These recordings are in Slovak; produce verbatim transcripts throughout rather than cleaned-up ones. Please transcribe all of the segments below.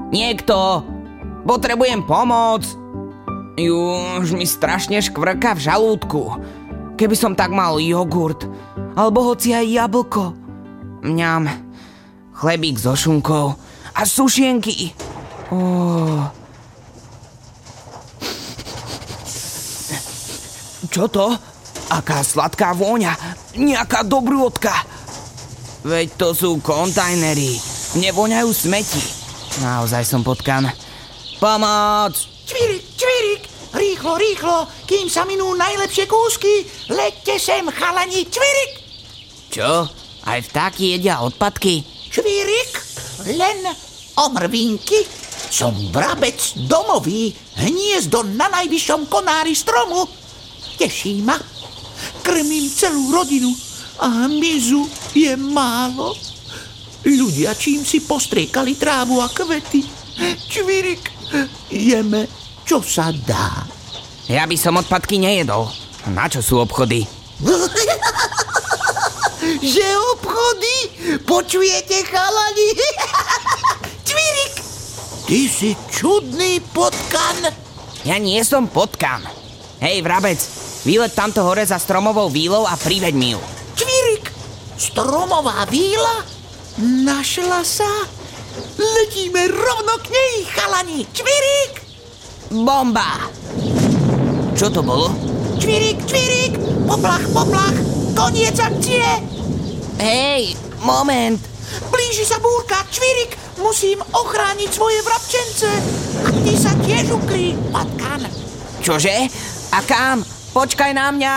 Niekto! Potrebujem pomoc! Už mi strašne škvrka v žalúdku. Keby som tak mal jogurt, alebo hoci aj jablko. Mňam, chlebík so šunkou a sušienky. Oh. Čo to? Aká sladká vôňa. Nejaká dobrôdka. Veď to sú kontajnery. Nevoňajú smeti. Naozaj som potkan. Pomoc! Čvirik, čvirik! Rýchlo, rýchlo, kým sa minú najlepšie kúsky. Leďte sem, chalani, čvirik! Čo? Aj vtáky jedia odpadky? Čvirik, len omrvinky. Som vrabec domový, hniezdo na najvyššom konári stromu. Teší ma. Krmím celú rodinu a hmyzu je málo. Ľudia čím si postriekali trávu a kvety. Čvirik, jeme, čo sa dá. Ja by som odpadky nejedol. Na čo sú obchody? Že obchody? Počujete, chalani? Čvirik, ty si čudný potkan. Ja nie som potkan. Hej, vrabec, vylet tamto hore za stromovou vílou a priveď mi ju. Čvirik, stromová víla? Našla sa? Letíme rovno k nej, chalani. Čvirik! Bomba! Čo to bolo? Čvirik, čvirik! Poplach, poplach! Koniec akcie! Hej, moment! Blíži sa búrka, čvirik! Musím ochrániť svoje vrabčence! A ty sa tiež ukrý, potkan! Čože? A kam? Počkaj na mňa!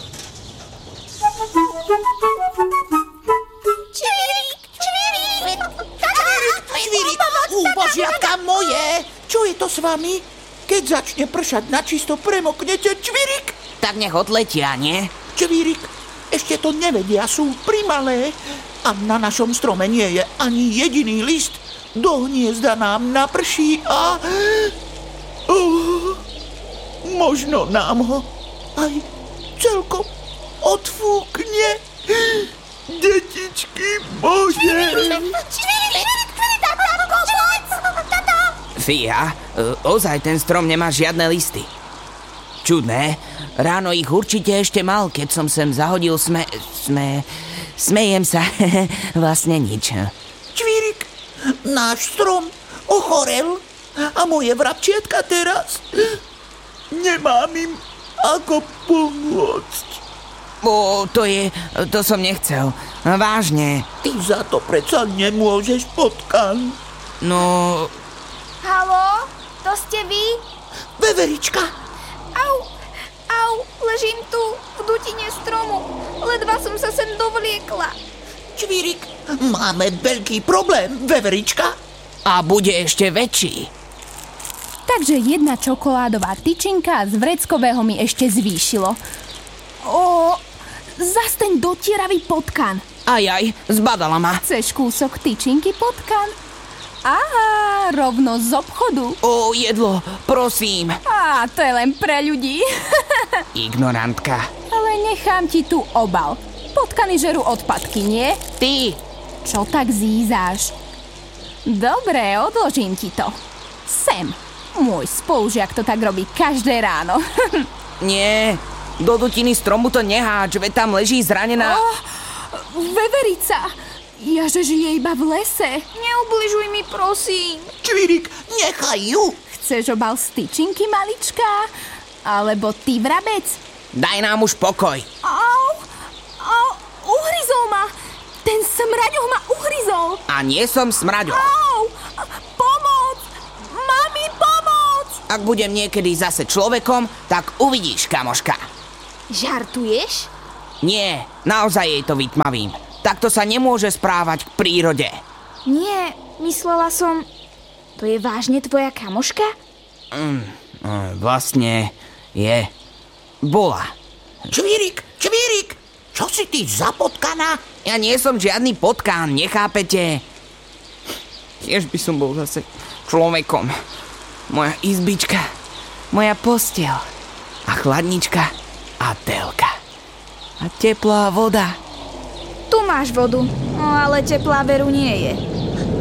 Čvirik, čvirik! Čvirik, čvirik! Úbožiatka moje! Čo je to s vami? Keď začne pršať na čisto, premoknete, čvirik! Tak nech odletia, nie? Čvirik, ešte to nevedia, sú primalé. A na našom strome nie je ani jediný list. Do hniezda nám naprší a... Uh, možno nám ho aj celkom odfúkne. Detičky moje! Fíha, ozaj ten strom nemá žiadne listy. Čudné, ráno ich určite ešte mal, keď som sem zahodil sme... sme... smejem sa, vlastne nič. Čvírik, náš strom ochorel a moje vrabčiatka teraz... nemám im ako pomôcť. O, to je... to som nechcel. Vážne. Ty za to predsa nemôžeš, potkan. No... Haló, to ste vy? Veverička. Au, au, ležím tu v dutine stromu. Ledva som sa sem dovliekla. Čvírik, máme veľký problém, Veverička. A bude ešte väčší. Takže jedna čokoládová tyčinka z vreckového mi ešte zvýšilo. Ó, zas ten dotieravý potkan. Aj, aj, zbadala ma. Chceš kúsok tyčinky, potkan? Aha, rovno z obchodu. O, jedlo, prosím. Á, to je len pre ľudí. Ignorantka. Ale nechám ti tu obal. Potkany žerú odpadky, nie? Ty. Čo tak zízáš? Dobre, odložím ti to. Sem. Môj spolužiak to tak robí každé ráno. Nie, do dutiny stromu to neháč, veď tam leží zranená... Oh, veverica! Jaže žije iba v lese. Neubližuj mi, prosím. Čvírik, nechaj ju. Chceš obal z tyčinky, maličká? Alebo ty, vrabec? Daj nám už pokoj. Au, au, uhryzol ma. Ten smraďoch ma uhryzol. A nie som smraďo. Au, pomoc. Mami, pomoc. Ak budem niekedy zase človekom, tak uvidíš, kamoška. Žartuješ? Nie, naozaj jej to vytmavím. Takto sa nemôže správať k prírode. Nie, myslela som... To je vážne tvoja kamoška? Mm, vlastne je. Bola. Čvírik, čvírik, čo si ty za potkana? Ja nie som žiadny potkán, nechápete? Tiež by som bol zase človekom. Moja izbička, moja posteľ a chladnička a telka. A teplá voda. Tu máš vodu, no ale teplá veru nie je.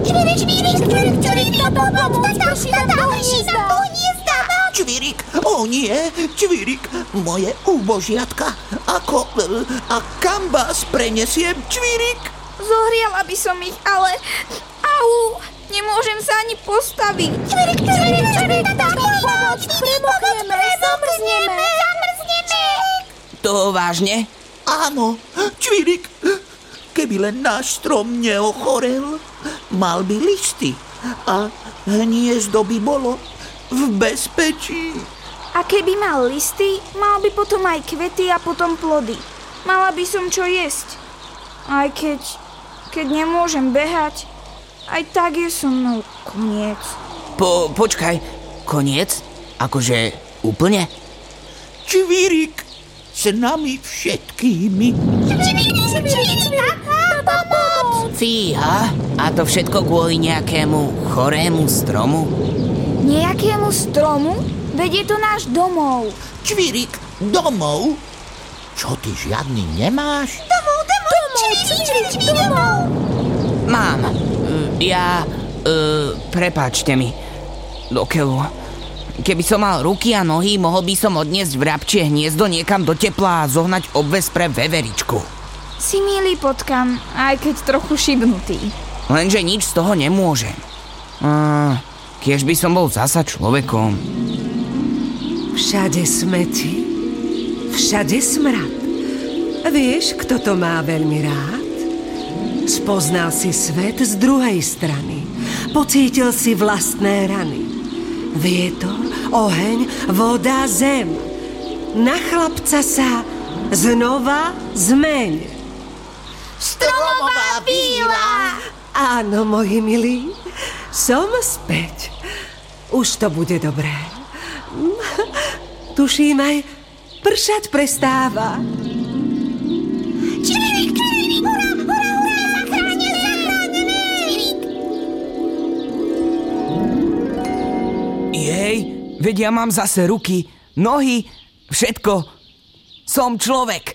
Čvirik, čvirik, čvirik, čvirik, to pomoc, tata, tata, leží nám do hniezda. Čvirik, o nie, Čvirik, moje úbožiatka. Ako, a kam vás prenesiem, Čvirik? Zohriala by som ich, ale... Au, nemôžem sa ani postaviť. Čvirik, čvirik, čvirik, tata, pomoc, premokneme, zamrzneme, zamrzneme. To vážne? Áno, Čvirik, keby len náš strom neochorel, mal by listy a hniezdo by bolo v bezpečí. A keby mal listy, mal by potom aj kvety a potom plody. Mala by som čo jesť. Aj keď, keď nemôžem behať, aj tak je so mnou koniec. Po, počkaj, koniec? Akože úplne? Čvirik, s nami všetkými. Fíha, a to všetko kvôli nejakému chorému stromu? Nejakému stromu? Veď je to náš domov. Čvirik, domov? Čo, ty žiadny nemáš? Domov, domov, Čvirik, domov. Mám. Ja... Uh, prepáčte mi. Do keľu. Keby som mal ruky a nohy, mohol by som odniesť vrabčie hniezdo niekam do tepla a zohnať obväz pre veveričku. Si milý potkan, aj keď trochu šibnutý. Lenže nič z toho nemôžem. Uh, kiež by som bol zasa človekom. Všade smeti, všade smrad. Vieš, kto to má veľmi rád? Spoznal si svet z druhej strany. Pocítil si vlastné rany. Vietor, oheň, voda, zem. Na chlapca sa znova zmeň. Stromová víla! Áno, moji milí, som späť. Už to bude dobré. Tuším, aj pršať prestáva. Čvirik, čvirik, hurá, hurá, hurá, zachránené, zachránené! Čvirik. Jej, veď ja mám zase ruky, nohy, všetko. Som človek.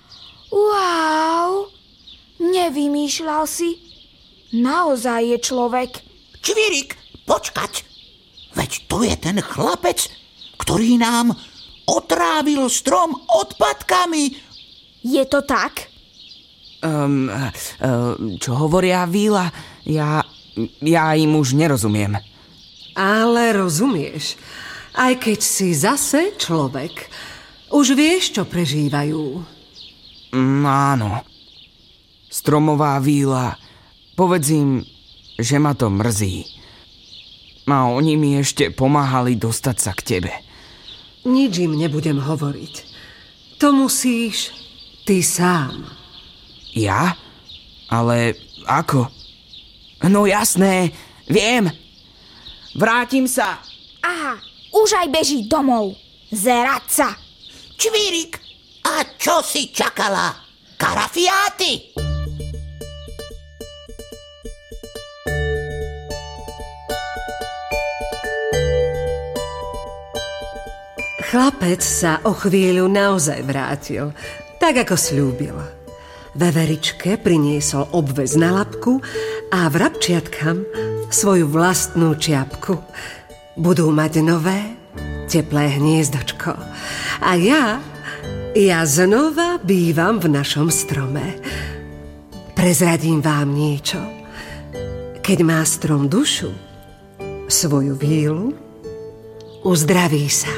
Wow, nevymýšľal si. Naozaj je človek. Čvirik, počkať. Veď to je ten chlapec, ktorý nám otrávil strom odpadkami. Je to tak? Um, uh, čo hovoria víla? Ja, ja im už nerozumiem. Ale rozumieš, aj keď si zase človek, už vieš, čo prežívajú. Mm, áno. Stromová víla. Povedz im, že ma to mrzí. A oni mi ešte pomáhali dostať sa k tebe. Nič im nebudem hovoriť. To musíš ty sám. Ja? Ale ako? No jasné, viem. Vrátim sa. Aha, už aj beží domov. Zerať sa. Čvirik, a čo si čakala? Karafiáty! Chlapec sa o chvíľu naozaj vrátil, tak ako slúbil. Veveričke priniesol obväz na labku a vrabčiatkam svoju vlastnú čiapku. Budú mať nové, teplé hniezdočko. A ja, ja znova bývam v našom strome. Prezradím vám niečo. Keď má strom dušu, svoju vílu, uzdraví sa.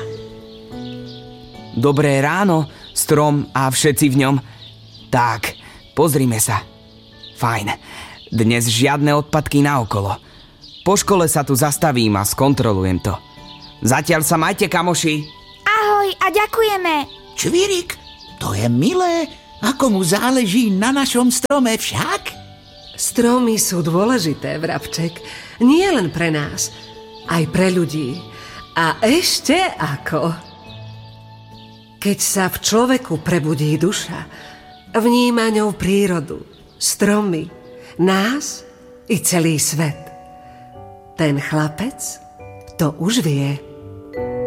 Dobré ráno, strom a všetci v ňom. Tak, pozrime sa. Fajn, dnes žiadne odpadky naokolo. Po škole sa tu zastavím a skontrolujem to. Zatiaľ sa majte, kamoši. Ahoj a ďakujeme. Čvirik, to je milé, ako mu záleží na našom strome však. Stromy sú dôležité, vrabček. Nie len pre nás, aj pre ľudí. A ešte ako... Keď sa v človeku prebudí duša, vníma ňou prírodu, stromy, nás i celý svet. Ten chlapec to už vie.